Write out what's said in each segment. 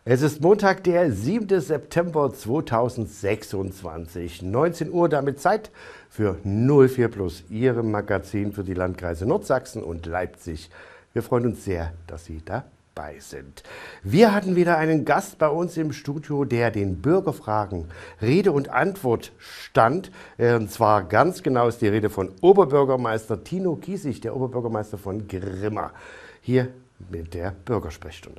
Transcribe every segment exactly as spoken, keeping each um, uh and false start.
Es ist Montag, der siebte September zweitausendsechsundzwanzig, neunzehn Uhr, damit Zeit für null vier Plus, Ihrem Magazin für die Landkreise Nordsachsen und Leipzig. Wir freuen uns sehr, dass Sie dabei sind. Wir hatten wieder einen Gast bei uns im Studio, der den Bürgerfragen Rede und Antwort stand. Und zwar ganz genau ist die Rede von Oberbürgermeister Tino Kiesig, der Oberbürgermeister von Grimma, hier mit der Bürgersprechstunde.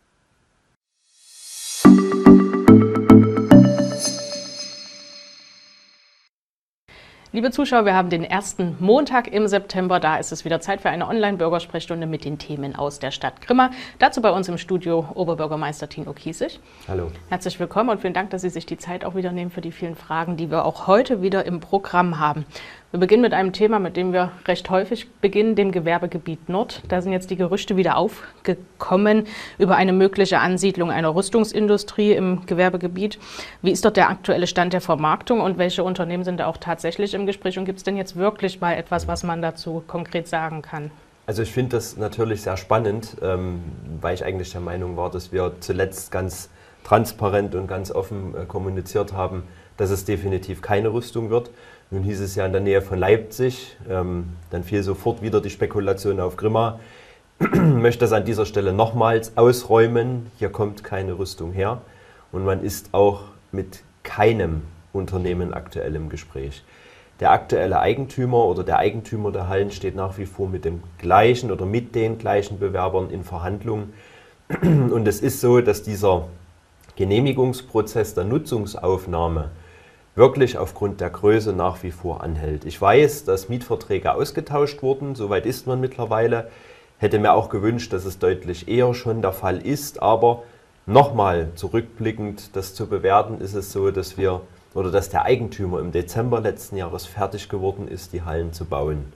Liebe Zuschauer, wir haben den ersten Montag im September. Da ist es wieder Zeit für eine Online-Bürgersprechstunde mit den Themen aus der Stadt Grimma. Dazu bei uns im Studio Oberbürgermeister Tino Kiesig. Hallo. Herzlich willkommen und vielen Dank, dass Sie sich die Zeit auch wieder nehmen für die vielen Fragen, die wir auch heute wieder im Programm haben. Wir beginnen mit einem Thema, mit dem wir recht häufig beginnen, dem Gewerbegebiet Nord. Da sind jetzt die Gerüchte wieder aufgekommen über eine mögliche Ansiedlung einer Rüstungsindustrie im Gewerbegebiet. Wie ist dort der aktuelle Stand der Vermarktung und welche Unternehmen sind da auch tatsächlich im Gespräch? Und gibt es denn jetzt wirklich mal etwas, was man dazu konkret sagen kann? Also ich finde das natürlich sehr spannend, ähm, weil ich eigentlich der Meinung war, dass wir zuletzt ganz transparent und ganz offen äh, kommuniziert haben, dass es definitiv keine Rüstung wird. Nun hieß es ja in der Nähe von Leipzig, ähm, dann fiel sofort wieder die Spekulation auf Grimma. Ich möchte das an dieser Stelle nochmals ausräumen, hier kommt keine Rüstung her und man ist auch mit keinem Unternehmen aktuell im Gespräch. Der aktuelle Eigentümer oder der Eigentümer der Hallen steht nach wie vor mit dem gleichen oder mit den gleichen Bewerbern in Verhandlungen. Und es ist so, dass dieser Genehmigungsprozess der Nutzungsaufnahme wirklich aufgrund der Größe nach wie vor anhält. Ich weiß, dass Mietverträge ausgetauscht wurden, soweit ist man mittlerweile. Hätte mir auch gewünscht, dass es deutlich eher schon der Fall ist, aber nochmal zurückblickend, das zu bewerten, ist es so, dass wir oder dass der Eigentümer im Dezember letzten Jahres fertig geworden ist, die Hallen zu bauen.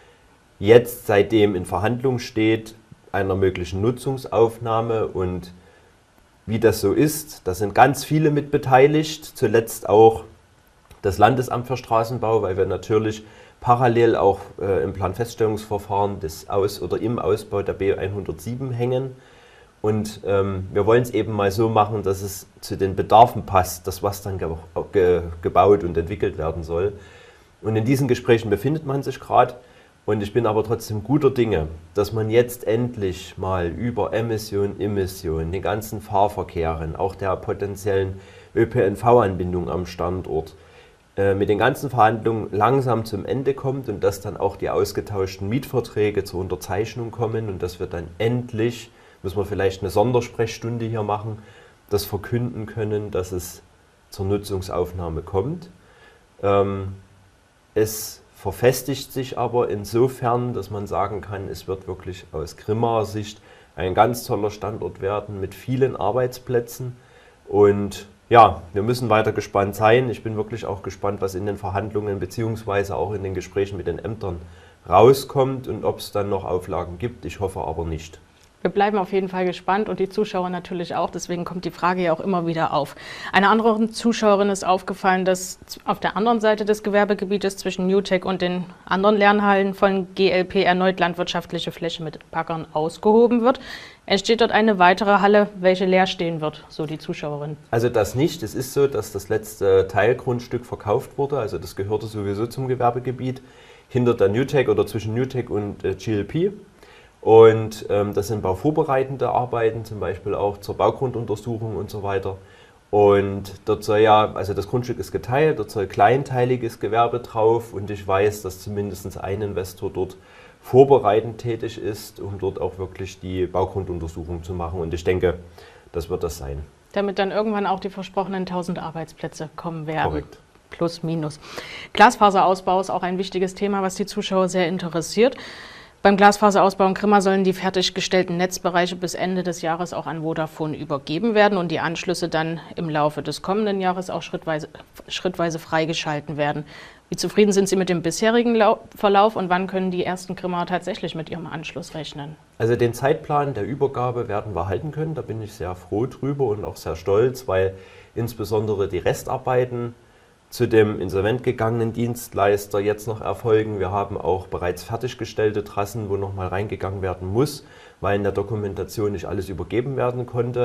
Jetzt seitdem in Verhandlung steht einer möglichen Nutzungsaufnahme und wie das so ist, da sind ganz viele mit beteiligt, zuletzt auch das Landesamt für Straßenbau, weil wir natürlich parallel auch äh, im Planfeststellungsverfahren des Aus- oder im Ausbau der B hundertsieben hängen. Und ähm, wir wollen es eben mal so machen, dass es zu den Bedarfen passt, das was dann ge ge gebaut und entwickelt werden soll. Und in diesen Gesprächen befindet man sich gerade. Und ich bin aber trotzdem guter Dinge, dass man jetzt endlich mal über Emission, Emission, den ganzen Fahrverkehren, auch der potenziellen Ö P N V-Anbindung am Standort, mit den ganzen Verhandlungen langsam zum Ende kommt und dass dann auch die ausgetauschten Mietverträge zur Unterzeichnung kommen und dass wir dann endlich, müssen wir vielleicht eine Sondersprechstunde hier machen, das verkünden können, dass es zur Nutzungsaufnahme kommt. Ähm, es verfestigt sich aber insofern, dass man sagen kann, es wird wirklich aus Grimmaer Sicht ein ganz toller Standort werden mit vielen Arbeitsplätzen und ja, wir müssen weiter gespannt sein. Ich bin wirklich auch gespannt, was in den Verhandlungen bzw. auch in den Gesprächen mit den Ämtern rauskommt und ob es dann noch Auflagen gibt. Ich hoffe aber nicht. Wir bleiben auf jeden Fall gespannt und die Zuschauer natürlich auch, deswegen kommt die Frage ja auch immer wieder auf. Einer anderen Zuschauerin ist aufgefallen, dass auf der anderen Seite des Gewerbegebietes zwischen Newtec und den anderen Lernhallen von G L P erneut landwirtschaftliche Fläche mit Baggern ausgehoben wird. Entsteht dort eine weitere Halle, welche leer stehen wird, so die Zuschauerin? Also das nicht. Es ist so, dass das letzte Teilgrundstück verkauft wurde, also das gehörte sowieso zum Gewerbegebiet, hinter der Newtec oder zwischen Newtec und äh, G L P. Und ähm, das sind bauvorbereitende Arbeiten, zum Beispiel auch zur Baugrunduntersuchung und so weiter. Und dort soll ja, also das Grundstück ist geteilt, dort soll kleinteiliges Gewerbe drauf und ich weiß, dass zumindest ein Investor dort vorbereitend tätig ist, um dort auch wirklich die Baugrunduntersuchung zu machen. Und ich denke, das wird das sein. Damit dann irgendwann auch die versprochenen tausend Arbeitsplätze kommen werden. Korrekt. Plus, minus. Glasfaserausbau ist auch ein wichtiges Thema, was die Zuschauer sehr interessiert. Beim Glasfaserausbau in Grimma sollen die fertiggestellten Netzbereiche bis Ende des Jahres auch an Vodafone übergeben werden und die Anschlüsse dann im Laufe des kommenden Jahres auch schrittweise, schrittweise freigeschalten werden. Wie zufrieden sind Sie mit dem bisherigen Lau- Verlauf und wann können die ersten Grimmaer tatsächlich mit ihrem Anschluss rechnen? Also den Zeitplan der Übergabe werden wir halten können, da bin ich sehr froh drüber und auch sehr stolz, weil insbesondere die Restarbeiten zu dem insolvent gegangenen Dienstleister jetzt noch erfolgen. Wir haben auch bereits fertiggestellte Trassen, wo nochmal reingegangen werden muss, weil in der Dokumentation nicht alles übergeben werden konnte.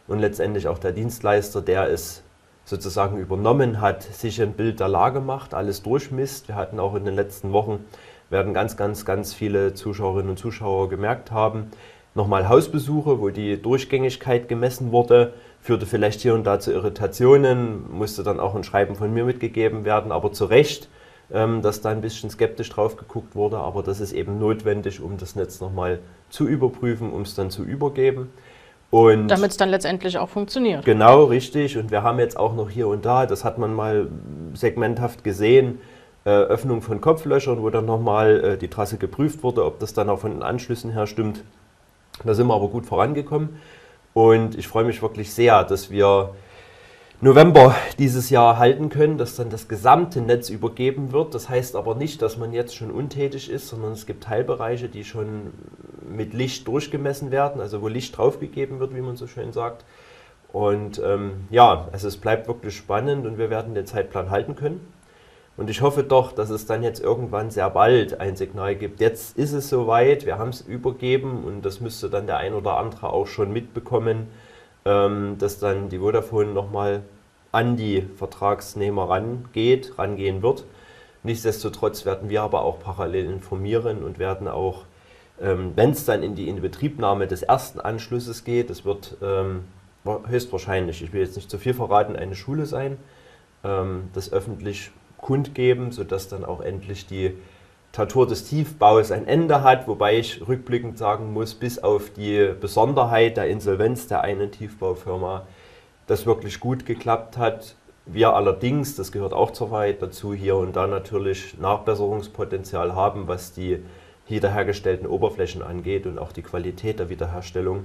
und letztendlich auch der Dienstleister, der es sozusagen übernommen hat, sich ein Bild der Lage macht, alles durchmisst. Wir hatten auch in den letzten Wochen, werden ganz, ganz, ganz viele Zuschauerinnen und Zuschauer gemerkt haben, nochmal Hausbesuche, wo die Durchgängigkeit gemessen wurde, führte vielleicht hier und da zu Irritationen, musste dann auch ein Schreiben von mir mitgegeben werden, aber zu Recht, ähm, dass da ein bisschen skeptisch drauf geguckt wurde, aber das ist eben notwendig, um das Netz nochmal zu überprüfen, um es dann zu übergeben. Damit es dann letztendlich auch funktioniert. Genau, richtig. Und wir haben jetzt auch noch hier und da, das hat man mal segmenthaft gesehen, äh, Öffnung von Kopflöchern, wo dann nochmal äh, die Trasse geprüft wurde, ob das dann auch von den Anschlüssen her stimmt. Da sind wir aber gut vorangekommen. Und ich freue mich wirklich sehr, dass wir November dieses Jahr halten können, dass dann das gesamte Netz übergeben wird. Das heißt aber nicht, dass man jetzt schon untätig ist, sondern es gibt Teilbereiche, die schon mit Licht durchgemessen werden, also wo Licht draufgegeben wird, wie man so schön sagt. Und ähm, ja, also es bleibt wirklich spannend und wir werden den Zeitplan halten können. Und ich hoffe doch, dass es dann jetzt irgendwann sehr bald ein Signal gibt. Jetzt ist es soweit, wir haben es übergeben und das müsste dann der ein oder andere auch schon mitbekommen, ähm, dass dann die Vodafone nochmal an die Vertragsnehmer rangeht, rangehen wird. Nichtsdestotrotz werden wir aber auch parallel informieren und werden auch, ähm, wenn es dann in die Inbetriebnahme des ersten Anschlusses geht, das wird ähm, höchstwahrscheinlich, ich will jetzt nicht zu viel verraten, eine Schule sein, ähm, das öffentlich kundgeben, sodass dann auch endlich die Tortur des Tiefbaus ein Ende hat, wobei ich rückblickend sagen muss, bis auf die Besonderheit der Insolvenz der einen Tiefbaufirma, das wirklich gut geklappt hat. Wir allerdings, das gehört auch zur Wahrheit dazu, hier und da natürlich Nachbesserungspotenzial haben, was die wiederhergestellten Oberflächen angeht und auch die Qualität der Wiederherstellung.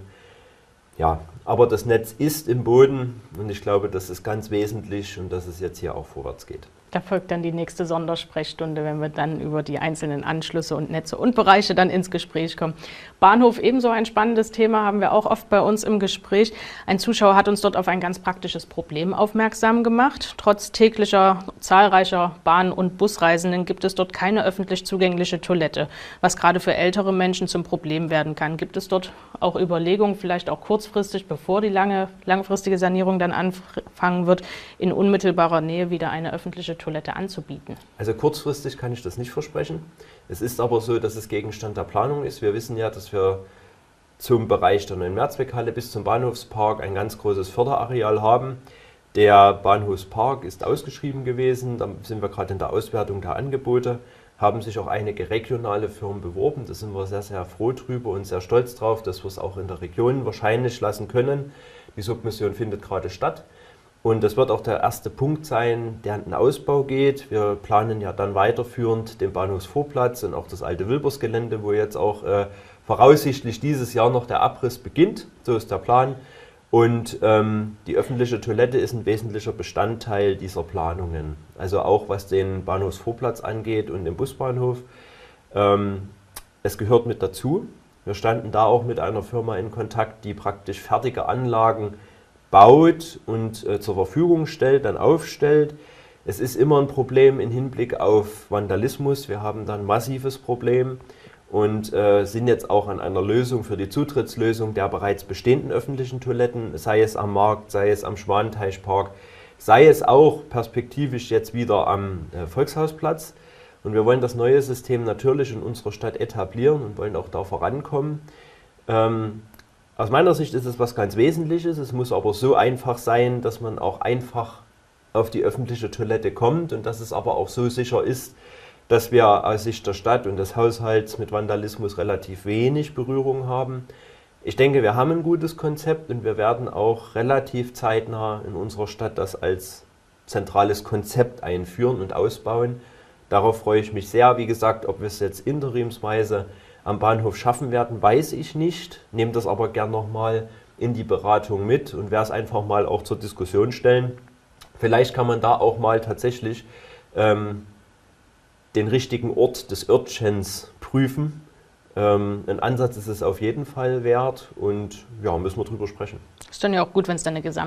Ja, aber das Netz ist im Boden und ich glaube, das ist ganz wesentlich und dass es jetzt hier auch vorwärts geht. Da folgt dann die nächste Sondersprechstunde, wenn wir dann über die einzelnen Anschlüsse und Netze und Bereiche dann ins Gespräch kommen. Bahnhof, ebenso ein spannendes Thema, haben wir auch oft bei uns im Gespräch. Ein Zuschauer hat uns dort auf ein ganz praktisches Problem aufmerksam gemacht. Trotz täglicher, zahlreicher Bahn- und Busreisenden gibt es dort keine öffentlich zugängliche Toilette, was gerade für ältere Menschen zum Problem werden kann. Gibt es dort auch Überlegungen, vielleicht auch kurzfristig, bevor die lange, langfristige Sanierung dann anfangen wird, in unmittelbarer Nähe wieder eine öffentliche Toilette anzubieten? Also kurzfristig kann ich das nicht versprechen. Es ist aber so, dass es Gegenstand der Planung ist. Wir wissen ja, dass wir zum Bereich der neuen Mehrzweckhalle bis zum Bahnhofspark ein ganz großes Förderareal haben. Der Bahnhofspark ist ausgeschrieben gewesen. Da sind wir gerade in der Auswertung der Angebote. Haben sich auch einige regionale Firmen beworben. Da sind wir sehr, sehr froh drüber und sehr stolz drauf, dass wir es auch in der Region wahrscheinlich lassen können. Die Submission findet gerade statt. Und das wird auch der erste Punkt sein, der an den Ausbau geht. Wir planen ja dann weiterführend den Bahnhofsvorplatz und auch das alte Wilbersgelände, wo jetzt auch äh, voraussichtlich dieses Jahr noch der Abriss beginnt. So ist der Plan. Und ähm, die öffentliche Toilette ist ein wesentlicher Bestandteil dieser Planungen. Also auch was den Bahnhofsvorplatz angeht und den Busbahnhof. Ähm, es gehört mit dazu. Wir standen da auch mit einer Firma in Kontakt, die praktisch fertige Anlagen baut und äh, zur Verfügung stellt, dann aufstellt. Es ist immer ein Problem im Hinblick auf Vandalismus. Wir haben da ein massives Problem und äh, sind jetzt auch an einer Lösung für die Zutrittslösung der bereits bestehenden öffentlichen Toiletten, sei es am Markt, sei es am Schwanenteichpark, sei es auch perspektivisch jetzt wieder am äh, Volkshausplatz. Und wir wollen das neue System natürlich in unserer Stadt etablieren und wollen auch da vorankommen. Ähm, Aus meiner Sicht ist es was ganz Wesentliches. Es muss aber so einfach sein, dass man auch einfach auf die öffentliche Toilette kommt und dass es aber auch so sicher ist, dass wir aus Sicht der Stadt und des Haushalts mit Vandalismus relativ wenig Berührung haben. Ich denke, wir haben ein gutes Konzept und wir werden auch relativ zeitnah in unserer Stadt das als zentrales Konzept einführen und ausbauen. Darauf freue ich mich sehr. Wie gesagt, ob wir es jetzt interimsweise am Bahnhof schaffen werden, weiß ich nicht. Nehme das aber gern nochmal in die Beratung mit und werde es einfach mal auch zur Diskussion stellen. Vielleicht kann man da auch mal tatsächlich ähm, den richtigen Ort des Örtchens prüfen. Ähm, ein Ansatz ist es auf jeden Fall wert und ja, müssen wir drüber sprechen. Ist dann ja auch gut, wenn es dann eine Gesamt